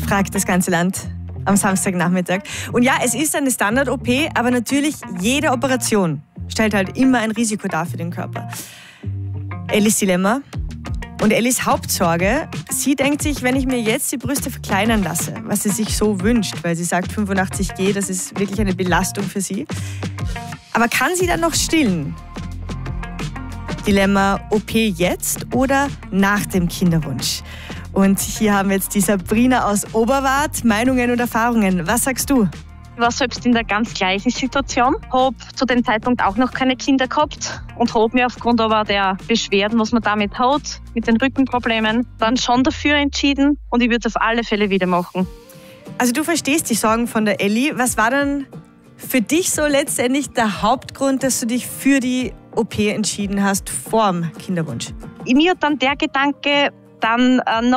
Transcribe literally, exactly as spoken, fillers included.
fragt das ganze Land am Samstagnachmittag. Und ja, es ist eine Standard-O P, aber natürlich jede Operation stellt halt immer ein Risiko dar für den Körper. Ellis Dilemma und Ellis Hauptsorge, sie denkt sich, wenn ich mir jetzt die Brüste verkleinern lasse, was sie sich so wünscht, weil sie sagt fünfundachtzig G, das ist wirklich eine Belastung für sie. Aber kann sie dann noch stillen? Dilemma, O P jetzt oder nach dem Kinderwunsch? Und hier haben wir jetzt die Sabrina aus Oberwart. Meinungen und Erfahrungen. Was sagst du? Ich war selbst in der ganz gleichen Situation, habe zu dem Zeitpunkt auch noch keine Kinder gehabt und habe mir aufgrund aber der Beschwerden, was man damit hat, mit den Rückenproblemen, dann schon dafür entschieden und ich würde es auf alle Fälle wieder machen. Also du verstehst die Sorgen von der Elli. Was war dann für dich so letztendlich der Hauptgrund, dass du dich für die O P entschieden hast vor dem Kinderwunsch? Mir hat dann der Gedanke dann äh, noch